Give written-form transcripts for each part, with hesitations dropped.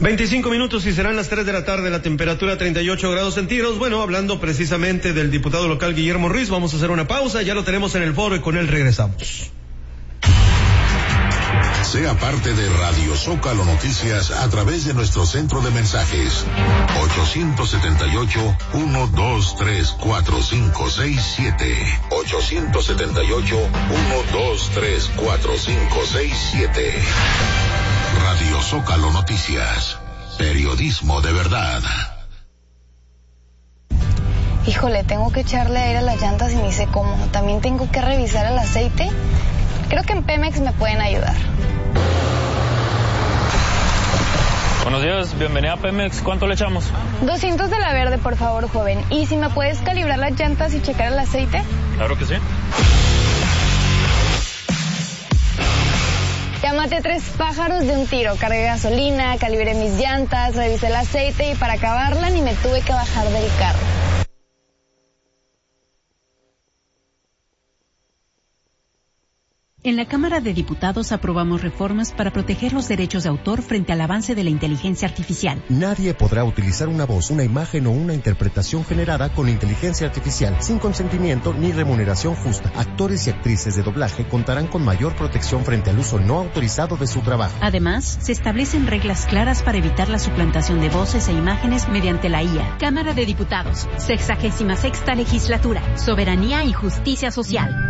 25 minutos y serán las 3 de la tarde, la temperatura 38 grados centígrados. Bueno, hablando precisamente del diputado local Guillermo Ruiz, vamos a hacer una pausa, ya lo tenemos en el foro y con él regresamos. Sea parte de Radio Zócalo Noticias a través de nuestro centro de mensajes 878-123-4567 878-123-4567. Radio Zócalo Noticias, periodismo de verdad. Híjole, tengo que echarle aire a las llantas y ni sé cómo. También tengo que revisar el aceite. Creo que en Pemex me pueden ayudar. Buenos días, bienvenida a Pemex. ¿Cuánto le echamos? 200 de la verde, por favor, joven. ¿Y si me puedes calibrar las llantas y checar el aceite? Claro que sí. Ya maté 3 pájaros de un tiro. Cargué gasolina, calibré mis llantas, revisé el aceite y para acabarla ni me tuve que bajar del carro. En la Cámara de Diputados aprobamos reformas para proteger los derechos de autor frente al avance de la inteligencia artificial. Nadie podrá utilizar una voz, una imagen o una interpretación generada con inteligencia artificial sin consentimiento ni remuneración justa. Actores y actrices de doblaje contarán con mayor protección frente al uso no autorizado de su trabajo. Además, se establecen reglas claras para evitar la suplantación de voces e imágenes mediante la IA. Cámara de Diputados, 66ª Legislatura, Soberanía y Justicia Social.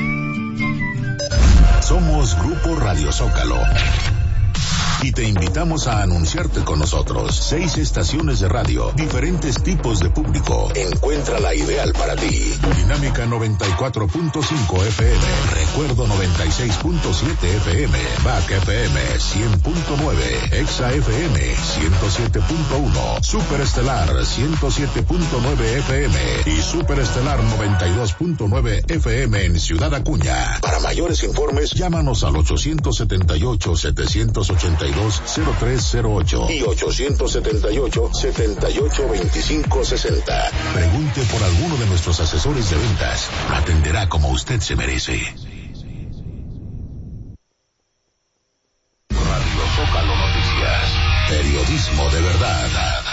Somos Grupo Radio Zócalo y te invitamos a anunciarte con nosotros. 6 estaciones de radio, diferentes tipos de público. Encuentra la ideal para ti. Dinámica 94.5 FM, Recuerdo 96.7 FM, Back FM 100.9, Exa FM 107.1, Superestelar 107.9 FM y Superestelar 92.9 FM en Ciudad Acuña. Para mayores informes, llámanos al 878-782-0308 y 878-782560. Pregunte por alguno de nuestros asesores de ventas. Lo atenderá como usted se merece. Radio Zócalo Noticias, periodismo de verdad.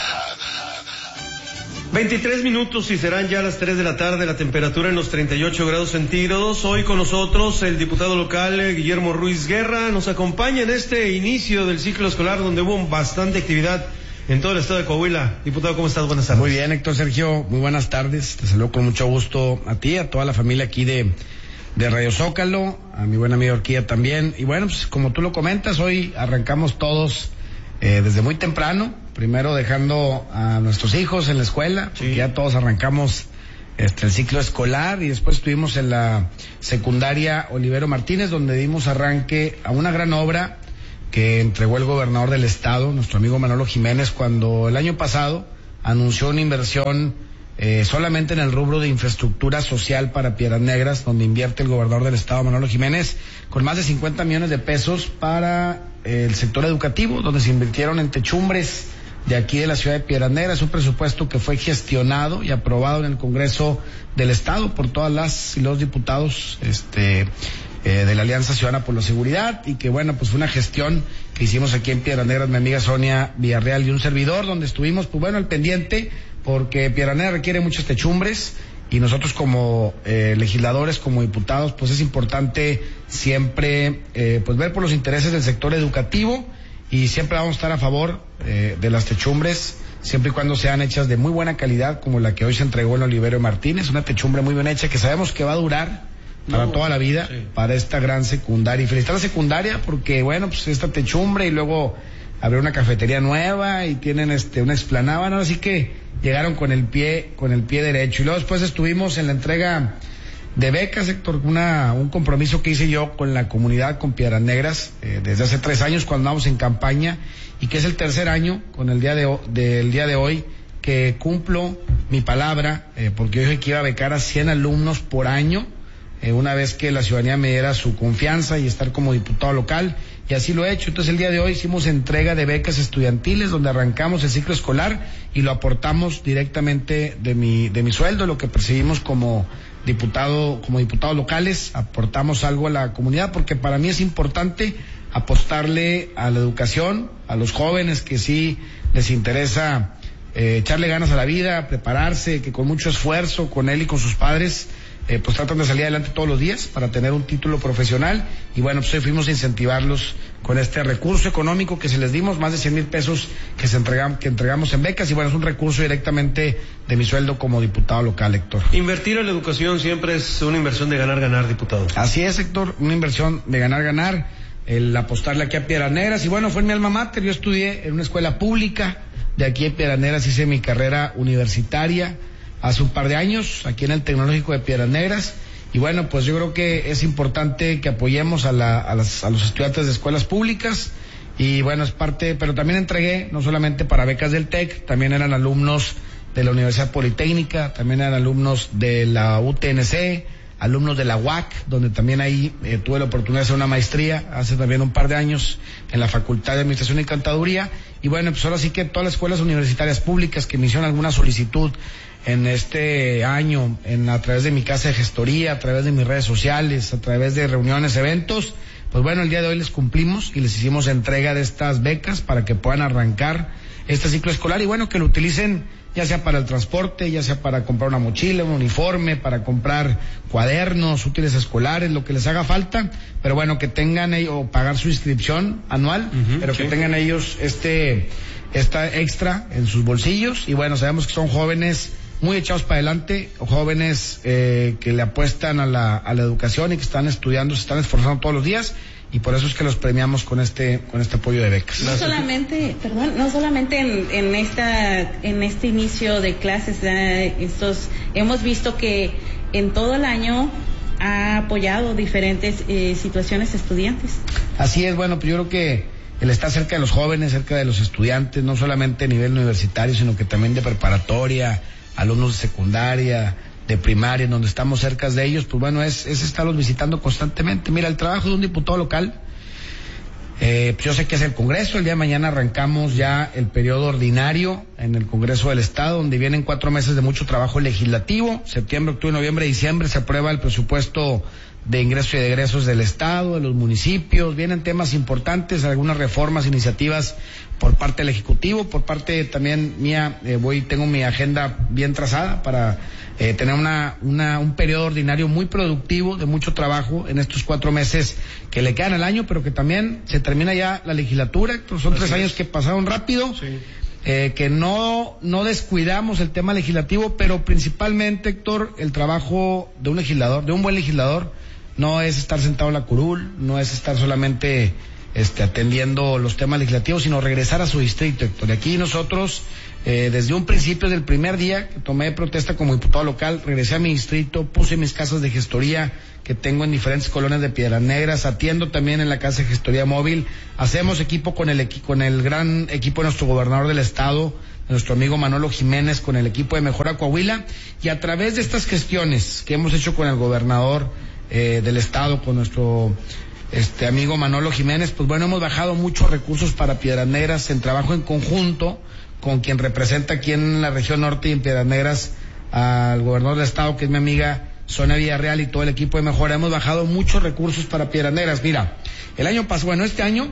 23 minutos y serán ya las 3 de la tarde, la temperatura en los 38 grados centígrados. Hoy con nosotros el diputado local Guillermo Ruiz Guerra nos acompaña en este inicio del ciclo escolar donde hubo bastante actividad en todo el estado de Coahuila. Diputado, ¿cómo estás? Buenas tardes. Muy bien, Héctor Sergio, muy buenas tardes. Te saludo con mucho gusto a ti, a toda la familia aquí de Radio Zócalo, a mi buen amigo Orquídea también. Y bueno, pues como tú lo comentas, hoy arrancamos todos desde muy temprano, primero dejando a nuestros hijos en la escuela, porque ya todos arrancamos el ciclo escolar, y después estuvimos en la secundaria Olivero Martínez, donde dimos arranque a una gran obra que entregó el gobernador del estado, nuestro amigo Manolo Jiménez, cuando el año pasado anunció una inversión solamente en el rubro de infraestructura social para Piedras Negras, donde invierte el gobernador del estado, Manolo Jiménez, con más de 50 millones de pesos para el sector educativo, donde se invirtieron en techumbres de aquí de la ciudad de Piedras Negras, un presupuesto que fue gestionado y aprobado en el Congreso del Estado por todas las y los diputados de la Alianza Ciudadana por la Seguridad, y que bueno, pues fue una gestión que hicimos aquí en Piedras Negras, mi amiga Sonia Villarreal y un servidor, donde estuvimpues bueno al pendiente, porque Piedras Negras requiere muchas techumbres, y nosotros como legisladores, como diputados, pues es importante siempre pues ver por los intereses del sector educativo, y siempre vamos a estar a favor de las techumbres, siempre y cuando sean hechas de muy buena calidad, como la que hoy se entregó en Olivero Martínez, una techumbre muy bien hecha que sabemos que va a durar para toda la vida, sí, para esta gran secundaria. Y felicitar a la secundaria porque bueno, pues esta techumbre, y luego abrió una cafetería nueva y tienen una explanada, ¿no? Así que llegaron con el pie derecho. Y luego después estuvimos en la entrega de becas, Héctor, un compromiso que hice yo con la comunidad, con Piedras Negras, desde hace 3 años cuando andamos en campaña, y que es el tercer año con el día de hoy que cumplo mi palabra, porque yo dije que iba a becar a 100 alumnos por año, una vez que la ciudadanía me diera su confianza y estar como diputado local, y así lo he hecho. Entonces el día de hoy hicimos entrega de becas estudiantiles, donde arrancamos el ciclo escolar y lo aportamos directamente de mi sueldo, lo que percibimos como diputados locales, aportamos algo a la comunidad, porque para mí es importante apostarle a la educación, a los jóvenes que sí les interesa echarle ganas a la vida, prepararse, que con mucho esfuerzo, con él y con sus padres, pues tratan de salir adelante todos los días para tener un título profesional. Y bueno, pues hoy fuimos a incentivarlos con este recurso económico que se les dimos, más de 100,000 pesos que entregamos en becas. Y bueno, es un recurso directamente de mi sueldo como diputado local, Héctor. Invertir en la educación siempre es una inversión de ganar, diputado. Así es, Héctor, una inversión de ganar, el apostarle aquí a Piedras Negras. Y bueno, fue en mi alma mater. Yo estudié en una escuela pública de aquí en Piedras Negras, hice mi carrera universitaria hace un par de años, aquí en el Tecnológico de Piedras Negras. Y bueno, pues yo creo que es importante que apoyemos a los estudiantes de escuelas públicas. Y bueno, es parte, pero también entregué, no solamente para becas del TEC, también eran alumnos de la Universidad Politécnica, también eran alumnos de la UTNC, alumnos de la UAC, donde también ahí tuve la oportunidad de hacer una maestría hace también un par de años en la Facultad de Administración y Contaduría. Y bueno, pues ahora sí que todas las escuelas universitarias públicas que me hicieron alguna solicitud en este año, a través de mi casa de gestoría, a través de mis redes sociales, a través de reuniones, eventos, pues bueno, el día de hoy les cumplimos y les hicimos entrega de estas becas para que puedan arrancar este ciclo escolar y bueno, que lo utilicen ya sea para el transporte, ya sea para comprar una mochila, un uniforme, para comprar cuadernos, útiles escolares, lo que les haga falta, pero bueno, que tengan ellos, o pagar su inscripción anual, pero que tengan ellos esta extra en sus bolsillos. Y bueno, sabemos que son jóvenes muy echados para adelante, jóvenes que le apuestan a la educación y que están estudiando, se están esforzando todos los días. Y por eso es que los premiamos con este apoyo de becas. No solamente en este inicio de clases, hemos visto que en todo el año ha apoyado diferentes situaciones estudiantes. Así es, bueno, pues yo creo que el estar cerca de los jóvenes, cerca de los estudiantes, no solamente a nivel universitario, sino que también de preparatoria, alumnos de secundaria, de primaria, en donde estamos cerca de ellos, pues bueno, es estarlos visitando constantemente. Mira, el trabajo de un diputado local, pues yo sé que es el Congreso. El día de mañana arrancamos ya el periodo ordinario en el Congreso del Estado, donde vienen 4 meses de mucho trabajo legislativo. Septiembre, octubre, noviembre, diciembre se aprueba el presupuesto de ingresos y de egresos del Estado, de los municipios. Vienen temas importantes, algunas reformas, iniciativas por parte del Ejecutivo, por parte también mía. Tengo mi agenda bien trazada para tener un periodo ordinario muy productivo, de mucho trabajo en estos 4 meses que le quedan al año, pero que también se termina ya la legislatura. Son 3 años que pasaron rápido. Sí. Que no descuidamos el tema legislativo, pero principalmente, Héctor, el trabajo de un legislador, de un buen legislador, no es estar sentado en la curul, no es estar solamente atendiendo los temas legislativos, sino regresar a su distrito, Héctor. Y aquí nosotros, desde un principio, del primer día que tomé protesta como diputado local, regresé a mi distrito, puse mis casas de gestoría que tengo en diferentes colonias de Piedras Negras, atiendo también en la casa de gestoría móvil, hacemos equipo con el gran equipo de nuestro gobernador del estado, de nuestro amigo Manolo Jiménez, con el equipo de Mejora Coahuila, y a través de estas gestiones que hemos hecho con el gobernador del estado, con nuestro amigo Manolo Jiménez, pues bueno, hemos bajado muchos recursos para Piedras Negras en trabajo en conjunto con quien representa aquí en la región norte y en Piedras Negras al gobernador del estado, que es mi amiga Sonia Villarreal, y todo el equipo de Mejora. Hemos bajado muchos recursos para Piedras Negras. Mira, este año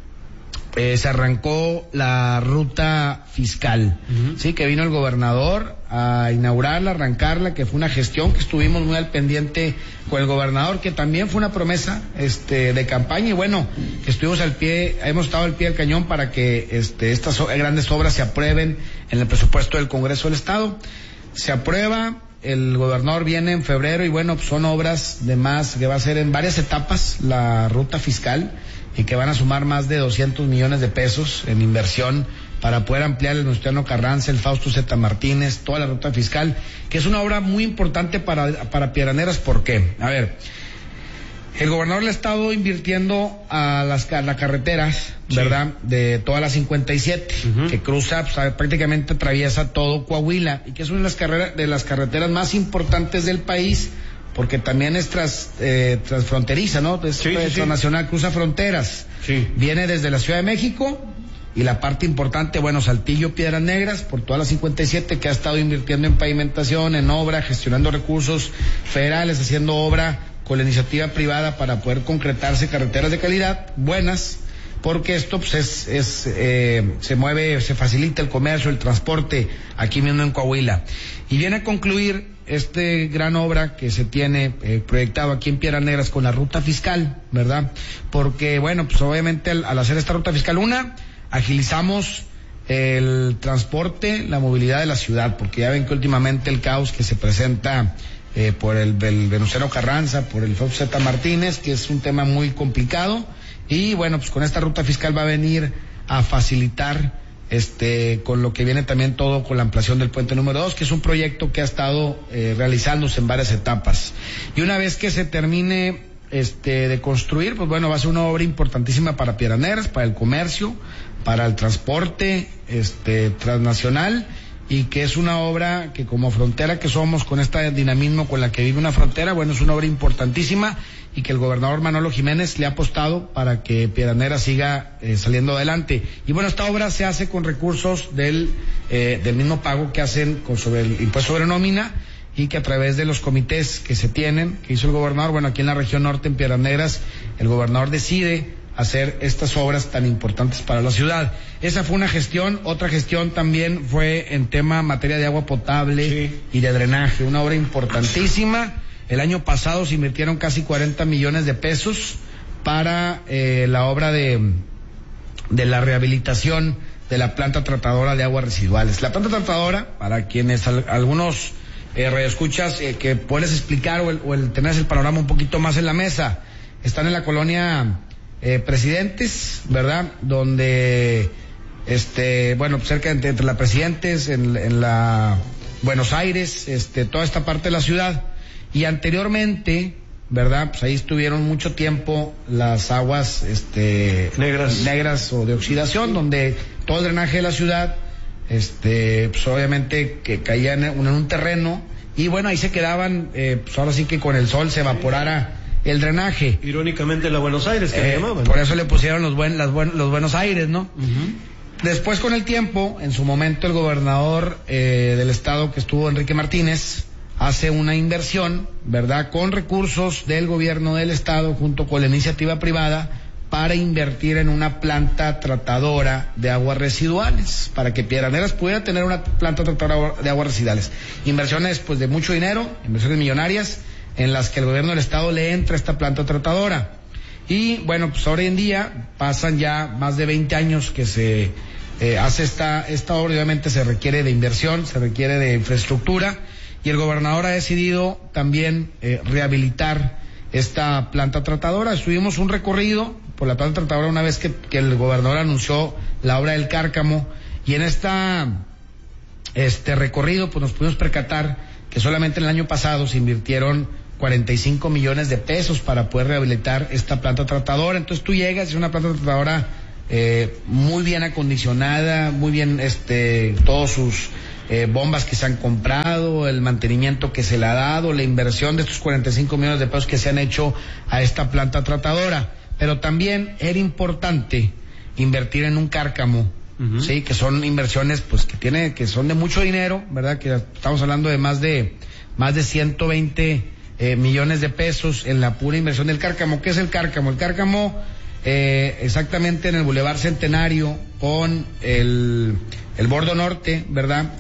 se arrancó la ruta fiscal, sí, que vino el gobernador a inaugurarla, arrancarla, que fue una gestión que estuvimos muy al pendiente con el gobernador, que también fue una promesa de campaña, y bueno, que hemos estado al pie del cañón para que estas grandes obras se aprueben en el presupuesto del Congreso del Estado. Se aprueba, el gobernador viene en febrero, y bueno, pues son obras que va a ser en varias etapas la ruta fiscal, y que van a sumar más de 200 millones de pesos en inversión para poder ampliar el Venustiano Carranza, el Fausto Z. Martínez, toda la ruta fiscal, que es una obra muy importante para Piedras Negras. ¿Por qué? A ver, el gobernador le ha estado invirtiendo a las carreteras, ¿verdad?, de toda la 57, que cruza, pues, prácticamente atraviesa todo Coahuila, y que es una de las carreteras más importantes del país, porque también es transfronteriza, ¿no? Es transnacional, cruza fronteras. Sí. Viene desde la Ciudad de México, y la parte importante, bueno, Saltillo, Piedras Negras, por toda la 57, que ha estado invirtiendo en pavimentación, en obra, gestionando recursos federales, haciendo obra con la iniciativa privada para poder concretarse carreteras de calidad buenas, porque esto pues se facilita el comercio, el transporte aquí mismo en Coahuila. Y viene a concluir este gran obra que se tiene proyectado aquí en Piedras Negras con la ruta fiscal, ¿verdad? Porque, bueno, pues obviamente al hacer esta ruta fiscal, agilizamos el transporte, la movilidad de la ciudad, porque ya ven que últimamente el caos que se presenta por el Venustiano Carranza, por el Fausto Z. Martínez, que es un tema muy complicado, y bueno, pues con esta ruta fiscal va a venir a facilitar con lo que viene también todo con la ampliación del puente número 2, que es un proyecto que ha estado realizándose en varias etapas. Y una vez que se termine de construir, pues bueno, va a ser una obra importantísima para Piedras Negras, para el comercio, para el transporte transnacional, y que es una obra que, como frontera que somos, con este dinamismo con la que vive una frontera, bueno, es una obra importantísima, y que el gobernador Manolo Jiménez le ha apostado para que Piedras Negras siga saliendo adelante. Y bueno, esta obra se hace con recursos del mismo pago que hacen sobre el impuesto sobre nómina, y que a través de los comités que se tienen, que hizo el gobernador, bueno, aquí en la región norte, en Piedras Negras, el gobernador decide hacer estas obras tan importantes para la ciudad. Esa fue una gestión. Otra gestión también fue en materia de agua potable y de drenaje, una obra importantísima. El año pasado se invirtieron casi 40 millones de pesos para la obra de la rehabilitación de la planta tratadora de aguas residuales. La planta tratadora, para quienes algunos radioescuchas que puedes explicar o el tener el panorama un poquito más en la mesa, están en la colonia Presidentes, ¿verdad? Donde bueno, cerca entre la Presidentes, en la Buenos Aires, toda esta parte de la ciudad. Y anteriormente, ¿verdad? Pues ahí estuvieron mucho tiempo las aguas negras o de oxidación, donde todo el drenaje de la ciudad pues obviamente que caía en un terreno, y bueno, ahí se quedaban, pues ahora sí que con el sol se evaporara el drenaje. Irónicamente la Buenos Aires, que le llamaban. Por eso le pusieron los Buenos Aires, ¿no? Uh-huh. Después, con el tiempo, en su momento el gobernador del estado, que estuvo Enrique Martínez, hace una inversión, ¿verdad?, con recursos del gobierno del estado junto con la iniciativa privada, para invertir en una planta tratadora de aguas residuales, para que Piedras Negras pudiera tener una planta tratadora de aguas residuales. Inversiones pues de mucho dinero, inversiones millonarias, en las que el gobierno del estado le entra a esta planta tratadora. Y bueno, pues ahora en día pasan ya más de 20 años que se hace esta obra. Obviamente se requiere de inversión, se requiere de infraestructura, y el gobernador ha decidido también rehabilitar esta planta tratadora. Estuvimos un recorrido por la planta tratadora una vez que el gobernador anunció la obra del Cárcamo, y en este recorrido pues nos pudimos percatar que solamente en el año pasado se invirtieron 45 millones de pesos para poder rehabilitar esta planta tratadora. Entonces tú llegas, es una planta tratadora muy bien acondicionada, muy bien todos sus bombas que se han comprado, el mantenimiento que se le ha dado, la inversión de estos 45 millones de pesos que se han hecho a esta planta tratadora. Pero también era importante invertir en un Cárcamo, uh-huh, sí, que son inversiones pues que son de mucho dinero, ¿verdad? Que estamos hablando de más de 120 millones de pesos en la pura inversión del Cárcamo. ¿Qué es el Cárcamo? El Cárcamo, exactamente en el Boulevard Centenario, con el bordo norte, ¿verdad?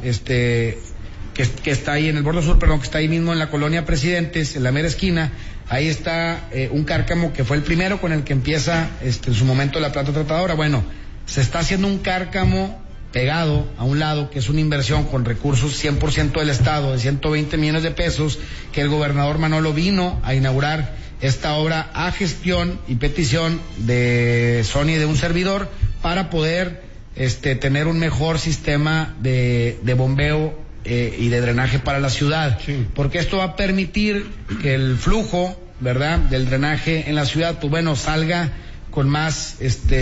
Que está ahí en el bordo sur, perdón, que está ahí mismo en la colonia Presidentes, en la mera esquina. Ahí está un Cárcamo que fue el primero con el que empieza en su momento la planta tratadora. Bueno, se está haciendo un Cárcamo pegado a un lado, que es una inversión con recursos 100% del estado, de 120 millones de pesos, que el gobernador Manolo vino a inaugurar esta obra a gestión y petición de Sony y de un servidor, para poder tener un mejor sistema de bombeo y de drenaje para la ciudad, sí, porque esto va a permitir que el flujo, ¿verdad?, del drenaje en la ciudad, pues bueno, salga con más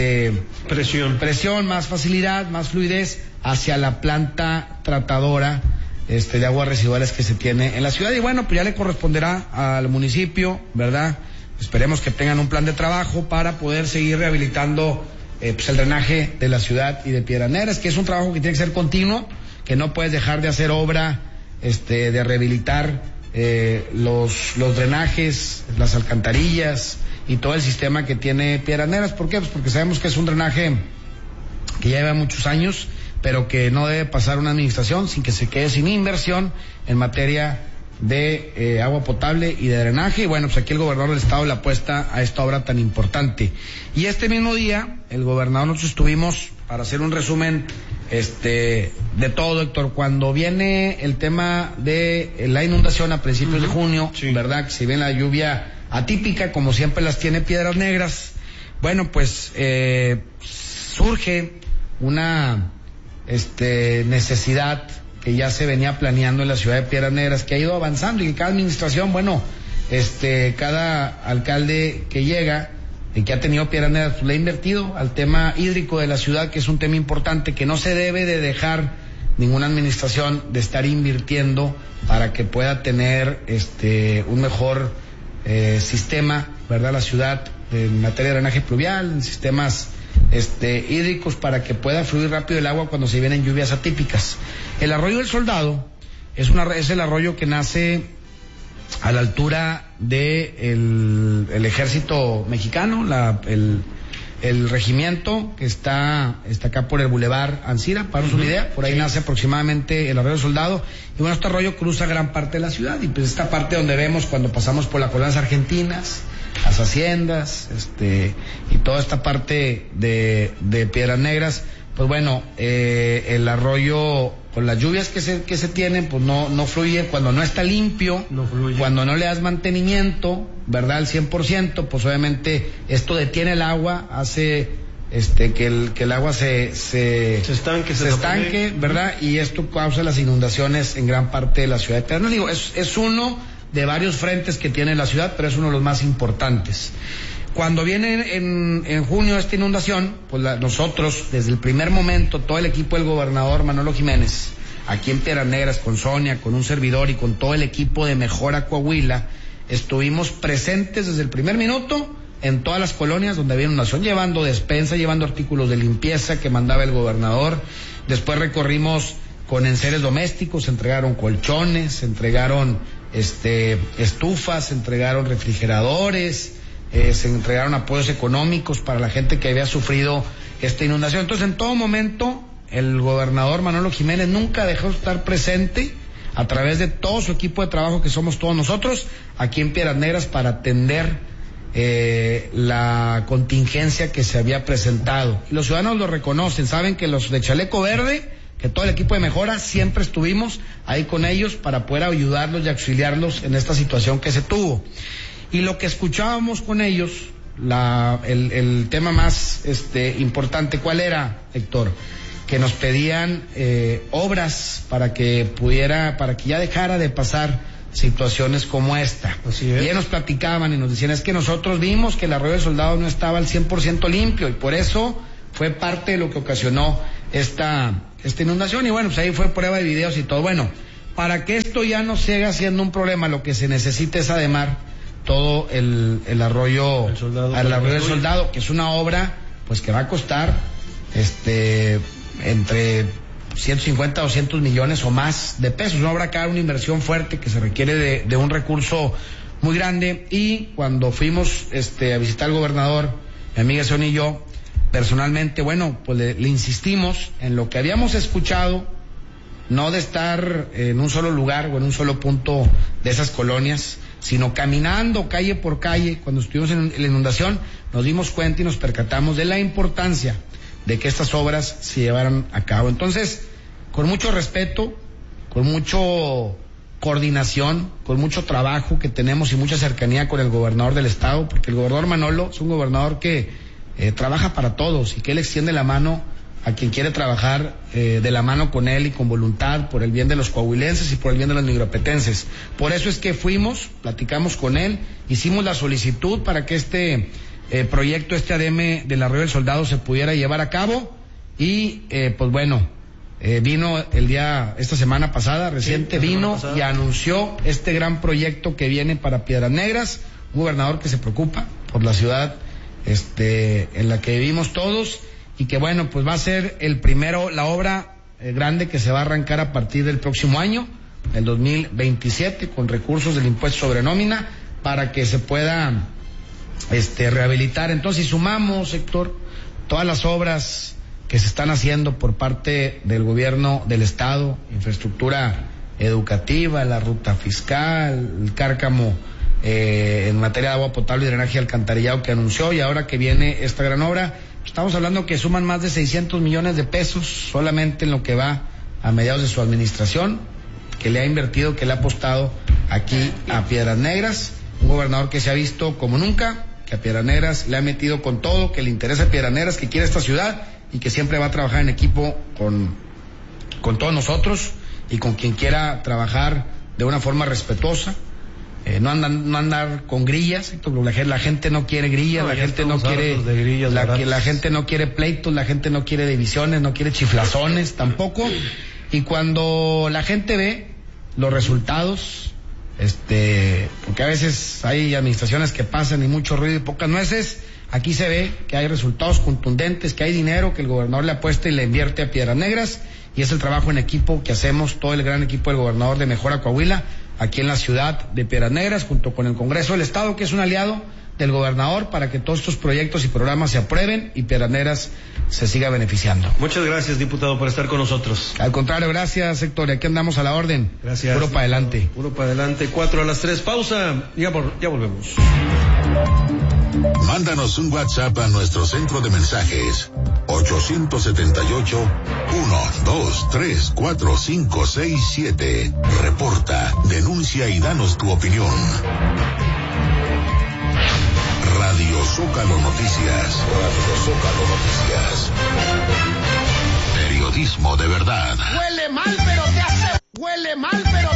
presión, más facilidad, más fluidez hacia la planta tratadora de aguas residuales que se tiene en la ciudad. Y bueno, pues ya le corresponderá al municipio, ¿verdad? Esperemos que tengan un plan de trabajo para poder seguir rehabilitando pues el drenaje de la ciudad y de Piedras Negras, que es un trabajo que tiene que ser continuo, que no puedes dejar de hacer obra de rehabilitar los drenajes, las alcantarillas y todo el sistema que tiene Piedras Negras. ¿Por qué? Pues porque sabemos que es un drenaje que ya lleva muchos años, pero que no debe pasar una administración sin que se quede sin inversión en materia de agua potable y de drenaje. Y bueno, pues aquí el gobernador del estado le apuesta a esta obra tan importante. Y este mismo día, el gobernador, nosotros estuvimos, para hacer un resumen de todo, Héctor, cuando viene el tema de la inundación a principios de junio, sí, ¿verdad? Que si viene la lluvia atípica, como siempre las tiene Piedras Negras, bueno, pues surge una necesidad que ya se venía planeando en la ciudad de Piedras Negras, que ha ido avanzando, y que cada administración, bueno, cada alcalde que llega y que ha tenido Piedras Negras, pues le ha invertido al tema hídrico de la ciudad, que es un tema importante, que no se debe de dejar ninguna administración de estar invirtiendo para que pueda tener un mejor sistema, ¿verdad? La ciudad en materia de drenaje pluvial, en sistemas hídricos, para que pueda fluir rápido el agua cuando se vienen lluvias atípicas. El arroyo del Soldado es el arroyo que nace a la altura de el ejército mexicano, el regimiento que está acá por el Boulevard Ancira, para una idea, por ahí nace aproximadamente el arroyo del Soldado. Y bueno, este arroyo cruza gran parte de la ciudad, y pues esta parte donde vemos cuando pasamos por las colonias argentinas, las haciendas, y toda esta parte de Piedras Negras, pues bueno, el arroyo, con las lluvias que se tienen, pues no fluye. Cuando no está limpio, cuando no le das mantenimiento, ¿verdad?, al 100%, pues obviamente esto detiene el agua, hace que el agua se estanque, ¿verdad? Y esto causa las inundaciones en gran parte de la ciudad de Piedras Negras. Es uno de varios frentes que tiene la ciudad, pero es uno de los más importantes. Cuando viene en junio esta inundación, pues nosotros, desde el primer momento, todo el equipo del gobernador Manolo Jiménez, aquí en Piedras Negras, con Sonia, con un servidor y con todo el equipo de Mejora Coahuila, estuvimos presentes desde el primer minuto en todas las colonias donde había inundación, llevando despensa, llevando artículos de limpieza que mandaba el gobernador. Después recorrimos con enseres domésticos, se entregaron colchones, se entregaron estufas, se entregaron refrigeradores, se entregaron apoyos económicos para la gente que había sufrido esta inundación. Entonces, en todo momento, el gobernador Manolo Jiménez nunca dejó de estar presente a través de todo su equipo de trabajo, que somos todos nosotros, aquí en Piedras Negras, para atender la contingencia que se había presentado. Y los ciudadanos lo reconocen, saben que los de Chaleco Verde, que todo el equipo de Mejora, siempre estuvimos ahí con ellos para poder ayudarlos y auxiliarlos en esta situación que se tuvo. Y lo que escuchábamos con ellos, el tema más importante, ¿cuál era, Héctor? Que nos pedían obras para que ya dejara de pasar situaciones como esta. Así es. Y ellos nos platicaban y nos decían, es que nosotros vimos que el arroyo del Soldado no estaba al 100% limpio, y por eso fue parte de lo que ocasionó esta inundación. Y bueno, pues ahí fue prueba de videos y todo. Bueno, para que esto ya no siga siendo un problema, lo que se necesita es ademar todo el arroyo del Soldado, que es una obra pues que va a costar entre 150 a 200 millones o más de pesos. Una obra cara, una inversión fuerte que se requiere de un recurso muy grande. Y cuando fuimos a visitar al gobernador, mi amiga Sonia y yo, personalmente, bueno, pues le insistimos en lo que habíamos escuchado, no de estar en un solo lugar o en un solo punto de esas colonias, sino caminando calle por calle. Cuando estuvimos en la inundación, nos dimos cuenta y nos percatamos de la importancia de que estas obras se llevaran a cabo. Entonces, con mucho respeto, con mucho coordinación, con mucho trabajo que tenemos y mucha cercanía con el gobernador del estado, porque el gobernador Manolo es un gobernador que trabaja para todos, y que él extiende la mano a quien quiere trabajar de la mano con él y con voluntad, por el bien de los coahuilenses y por el bien de los negropetenses. Por eso es que fuimos, platicamos con él, hicimos la solicitud para que este proyecto, ADM del arroyo del Soldado, se pudiera llevar a cabo. Y pues bueno, vino esta semana pasada, reciente, y anunció este gran proyecto que viene para Piedras Negras. Un gobernador que se preocupa por la ciudad en la que vivimos todos, y que bueno, pues va a ser la obra grande que se va a arrancar a partir del próximo año, el 2027 con recursos del impuesto sobre nómina para que se pueda rehabilitar. Entonces, si sumamos, Héctor, todas las obras que se están haciendo por parte del gobierno del estado, infraestructura educativa, la ruta fiscal, el cárcamo en materia de agua potable y drenaje y alcantarillado que anunció, y ahora que viene esta gran obra, estamos hablando que suman más de 600 millones de pesos solamente en lo que va a mediados de su administración, que le ha invertido, que le ha apostado aquí a Piedras Negras, un gobernador que se ha visto como nunca, que a Piedras Negras le ha metido con todo, que le interesa a Piedras Negras, que quiere esta ciudad y que siempre va a trabajar en equipo con todos nosotros y con quien quiera trabajar de una forma respetuosa, no andar con grillas. La gente no quiere grillas, la gente no quiere grillas, la gente no quiere pleitos, la gente no quiere divisiones, no quiere chiflazones tampoco. Y cuando la gente ve los resultados, porque a veces hay administraciones que pasan y mucho ruido y pocas nueces, aquí se ve que hay resultados contundentes, que hay dinero que el gobernador le apuesta y le invierte a Piedras Negras, y es el trabajo en equipo que hacemos todo el gran equipo del gobernador de Mejora Coahuila aquí en la ciudad de Piedras Negras, junto con el Congreso del Estado, que es un aliado del gobernador, para que todos estos proyectos y programas se aprueben y Piedras Negras se siga beneficiando. Muchas gracias, diputado, por estar con nosotros. Al contrario, gracias, Héctor, aquí andamos a la orden. Gracias. Puro para adelante. Puro para adelante, 4:03, pausa, ya volvemos. Mándanos un WhatsApp a nuestro centro de mensajes 878-123-4567. Reporta, denuncia y danos tu opinión. Radio Zócalo Noticias. Radio Zócalo Noticias. Periodismo de verdad. Huele mal, pero te hace. Huele mal, pero